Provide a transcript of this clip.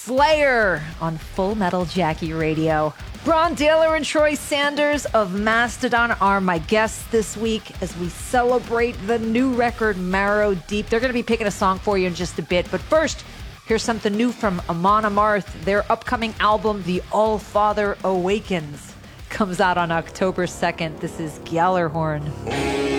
Slayer on Full Metal Jackie Radio. Bron Dailor and Troy Sanders of Mastodon are my guests this week as we celebrate the new record, Marrow Deep. They're going to be picking a song for you in just a bit, but first, here's something new from Amon Amarth. Their upcoming album, The All-Father Awakens, comes out on October 2nd. This is Gjallarhorn.